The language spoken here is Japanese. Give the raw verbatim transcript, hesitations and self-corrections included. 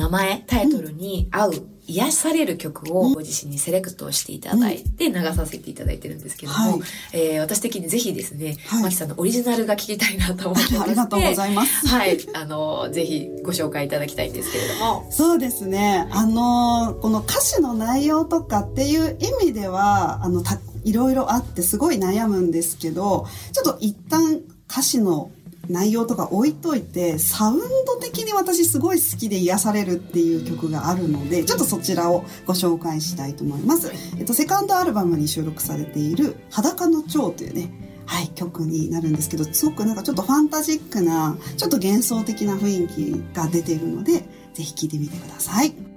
名前、タイトルに合う、癒される曲をご自身にセレクトしていただいて流させていただいてるんですけども、はい、えー、私的にぜひですね、はい、マキさんのオリジナルが聞きたいなと思ってまして、 ありがとうございます。 はい、あの、ぜひご紹介いただきたいんですけれども。 そうですね、あの、この歌詞の内容とかっていう意味では、あの、たいろいろあってすごい悩むんですけど、ちょっと一旦歌詞の内容とか置いといて、サウンド的に私すごい好きで癒されるっていう曲があるので、ちょっとそちらをご紹介したいと思います。えっと、セカンドアルバムに収録されている裸の蝶というね、はい、曲になるんですけど、すごくなんかちょっとファンタジックな、ちょっと幻想的な雰囲気が出ているので、ぜひ聴いてみてください。